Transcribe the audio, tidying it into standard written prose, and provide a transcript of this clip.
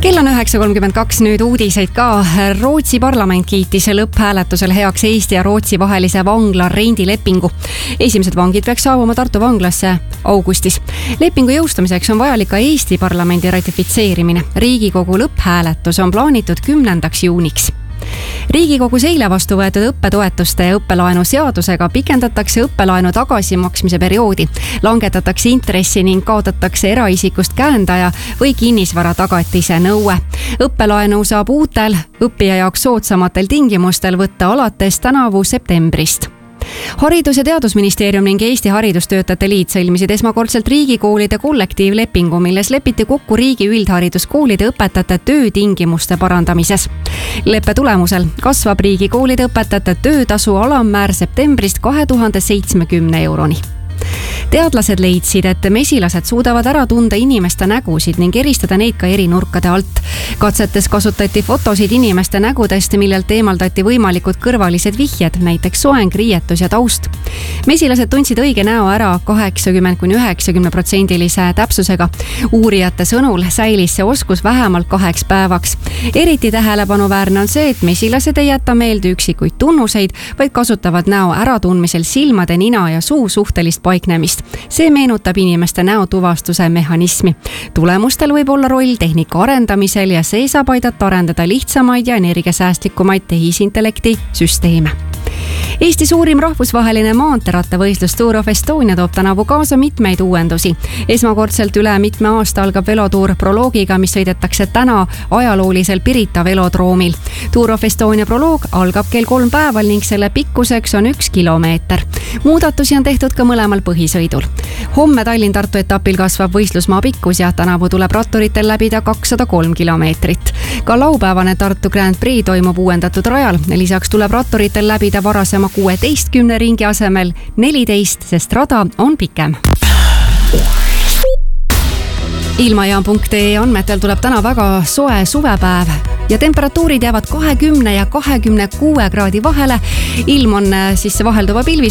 Kell on 9.32, nüüd uudiseid ka. Rootsi parlament kiitis lõpphääletusel heaks Eesti ja Rootsi vahelise vangla rendilepingu. Esimesed vangid peaks saabuma Tartu vanglasse augustis. Lepingu jõustamiseks on vajalik ka Eesti parlamendi ratifitseerimine. Riigikogu lõpphääletus on plaanitud 10. juuniks. Riigikogus eile vastu võetud õppetoetuste ja õppelaenu seadusega pikendatakse õppelaenu tagasimaksmise perioodi, langetatakse intressi ning kaotatakse eraisikust käendaja või kinnisvara tagatise nõue. Õppelaenu saab uutel õppija jaoks soodsamatel tingimustel võtta alates tänavu septembrist. Haridus- ja Teadusministeerium ning Eesti Haridustöötajate Liit sõlmisid esmakordselt riigikoolide kollektiivlepingu, milles lepiti kokku riigi üldhariduskoolide õpetajate töötingimuste parandamises. Leppe tulemusel kasvab riigikoolide õpetajate töötasu alammäär septembrist 2070 euroni. Teadlased leidsid, et mesilased suudavad ära tunda inimeste nägusid ning eristada neid ka eri nurkade alt. Katsetes kasutati fotosid inimeste nägudest, millelt eemaldati võimalikud kõrvalised vihjed, näiteks soeng, riietus ja taust. Mesilased tundsid õige näo ära 80–90% täpsusega. Uurijate sõnul säilis see oskus vähemalt 2 päevaks. Eriti tähelepanuväärne on see, et mesilased ei jäta meelde üksikuid tunnuseid, vaid kasutavad näo äratundmisel silmade, nina ja suu suhtelist paiknemist. See meenutab inimeste näotuvastuse mehhanismi. Tulemustel võib olla roll tehnika arendamisel ja see saab aidata arendada lihtsamaid ja energiasäästlikumaid tehisintellekti süsteeme. Eesti suurim rahvusvaheline maanteerattavõistlus Tour of Estonia toob tänavu kaasa mitmeid uuendusi. Esmakordselt üle mitme aasta algab velotuur proloogiga, mis sõidetakse täna ajaloolisel Pirita velodroomil. Tour of Estonia proloog algab kell 3 päeval ning selle pikkuseks on 1 kilomeeter. Muudatusi on tehtud ka mõlemal põhisõidul. Homme Tallinn-Tartu etapil kasvab võistlusmaa pikkus ja tänavu tuleb ratturitel läbida 203 kilomeetrit. Ka laupäevane Tartu Grand Prix toimub uuendatud rajal. Lisaks tuleb ratturitel läbida varasema 16 ringi asemel 14, sest rada on pikem. Ilmajaam.ee andmetel tuleb täna väga soe suvepäev ja temperatuurid jäävad 20 ja 26 kraadi vahele. Ilm on siis vahelduva pilvi